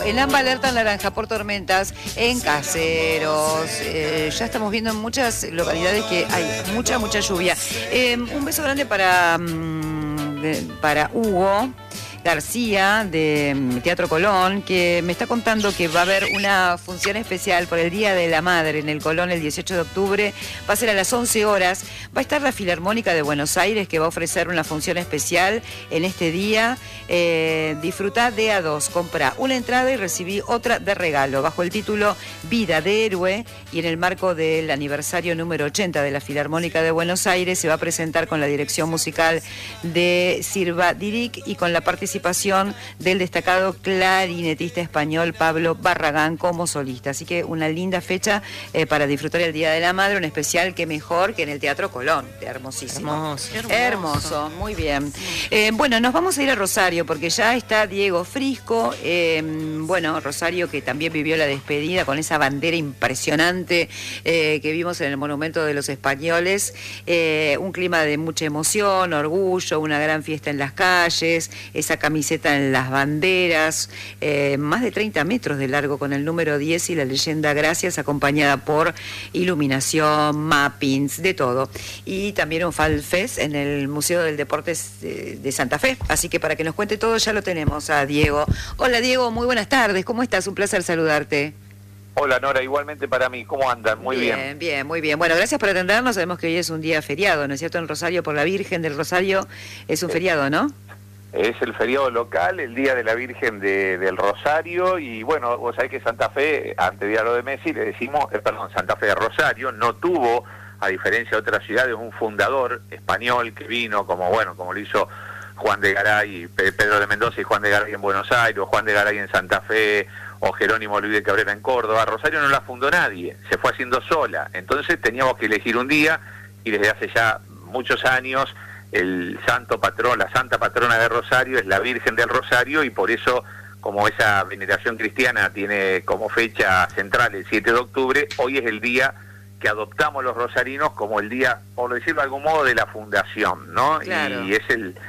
en AMBA alerta naranja por tormentas en Caseros. Ya estamos viendo en muchas localidades que hay mucha lluvia. Un beso grande para Hugo García de Teatro Colón, que me está contando que va a haber una función especial por el Día de la Madre en el Colón el 18 de octubre. Va a ser a las 11 horas. Va a estar la Filarmónica de Buenos Aires, que va a ofrecer una función especial en este día. Disfrutá de a dos. Comprá una entrada y recibí otra de regalo, bajo el título Vida de Héroe, y en el marco del aniversario número 80 de la Filarmónica de Buenos Aires se va a presentar con la dirección musical de Sirva Diric y con la participación del destacado clarinetista español Pablo Barragán como solista. Así que una linda fecha para disfrutar el Día de la Madre, un especial que mejor que en el Teatro Colón. Hermosísimo. Hermoso, muy bien. Bueno, nos vamos a ir a Rosario porque ya está Diego Frisco. Rosario, que también vivió la despedida con esa bandera impresionante que vimos en el Monumento de los Españoles. Un clima de mucha emoción, orgullo, una gran fiesta en las calles, esa camiseta en las banderas, más de 30 metros de largo con el número 10 y la leyenda Gracias, acompañada por iluminación, mappings, de todo. Y también un Fall Fest en el Museo del Deportes de Santa Fe. Así que para que nos cuente todo ya lo tenemos a Diego. Hola Diego, muy buenas tardes, ¿cómo estás? Un placer saludarte. Hola Nora, igualmente para mí, ¿cómo andan? Muy bien. Bien, muy bien. Bueno, gracias por atendernos, sabemos que hoy es un día feriado, ¿no es cierto? En Rosario, por la Virgen del Rosario, es un feriado, ¿no? Es el feriado local, el Día de la Virgen del Rosario, y bueno, vos sabés que Santa Fe, antes de lo de Messi, le decimos, Santa Fe de Rosario, no tuvo, a diferencia de otras ciudades, un fundador español que vino, como lo hizo Juan de Garay, Pedro de Mendoza y Juan de Garay en Buenos Aires, o Juan de Garay en Santa Fe, o Jerónimo Luis de Cabrera en Córdoba. Rosario no la fundó nadie, se fue haciendo sola, entonces teníamos que elegir un día, y desde hace ya muchos años el santo patrón, la santa patrona de Rosario es la Virgen del Rosario, y por eso, como esa veneración cristiana tiene como fecha central el 7 de octubre, hoy es el día que adoptamos los rosarinos como el día, por decirlo de algún modo, de la fundación, ¿no? Claro. Y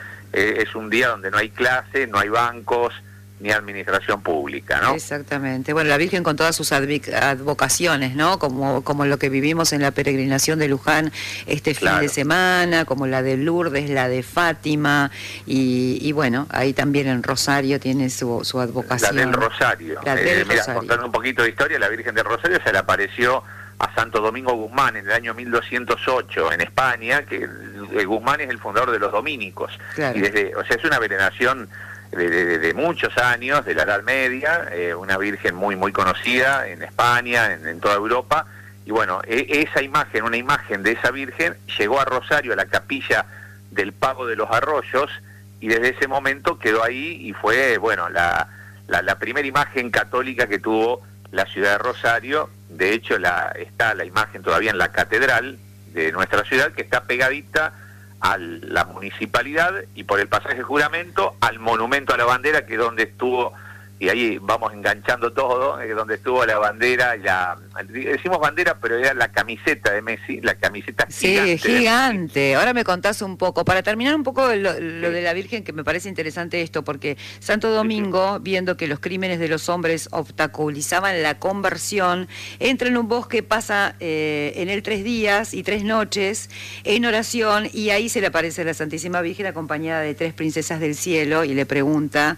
es un día donde no hay clase, no hay bancos, ni administración pública, ¿no? Exactamente. Bueno, la Virgen con todas sus advocaciones, ¿no? Como lo que vivimos en la peregrinación de Luján este fin de semana, como la de Lourdes, la de Fátima, y bueno, ahí también en Rosario tiene su advocación. La del Rosario. Mira, contando un poquito de historia, la Virgen del Rosario se le apareció a Santo Domingo Guzmán en el año 1208 en España, que Guzmán es el fundador de los dominicos. Claro. Y es una veneración de muchos años, de la Edad Media, una virgen muy conocida en España, en toda Europa, y bueno, esa imagen, una imagen de esa virgen, llegó a Rosario, a la capilla del Pago de los Arroyos, y desde ese momento quedó ahí, y fue, bueno, la primera imagen católica que tuvo la ciudad de Rosario. De hecho, está la imagen todavía en la catedral de nuestra ciudad, que está pegadita a la municipalidad, y por el pasaje de juramento al monumento a la bandera, que es donde estuvo, y ahí vamos enganchando todo, donde estuvo la bandera, decimos bandera, pero era la camiseta de Messi, la camiseta gigante. Sí, gigante. Ahora me contás un poco, para terminar un poco lo de la Virgen, que me parece interesante esto, porque Santo Domingo, viendo que los crímenes de los hombres obstaculizaban la conversión, entra en un bosque, pasa en él 3 días y 3 noches en oración, y ahí se le aparece a la Santísima Virgen acompañada de 3 princesas del cielo, y le pregunta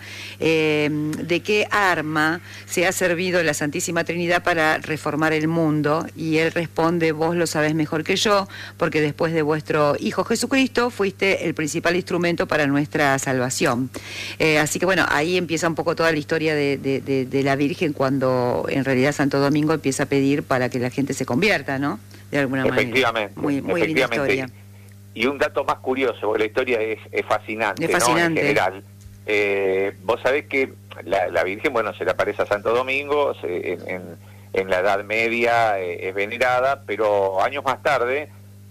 de qué arma se ha servido la Santísima Trinidad para reformar el mundo, y él responde: vos lo sabés mejor que yo, porque después de vuestro Hijo Jesucristo fuiste el principal instrumento para nuestra salvación. Así que bueno, ahí empieza un poco toda la historia de la Virgen, cuando en realidad Santo Domingo empieza a pedir para que la gente se convierta, ¿no? De alguna manera. Muy linda historia. Y un dato más curioso, porque la historia es fascinante, es fascinante, ¿no? En general. Vos sabés que la Virgen, bueno, se le aparece a Santo Domingo, en la Edad Media es venerada, pero años más tarde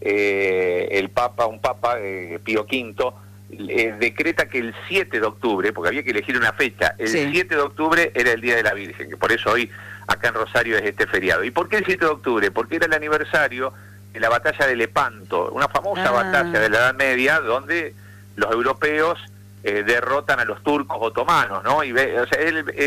un papa, Pío V, decreta que el 7 de octubre, porque había que elegir una fecha, el 7 de octubre era el Día de la Virgen, que por eso hoy acá en Rosario es este feriado. ¿Y por qué el 7 de octubre? Porque era el aniversario de la batalla de Lepanto, una famosa batalla de la Edad Media, donde los europeos derrotan a los turcos otomanos, ¿no?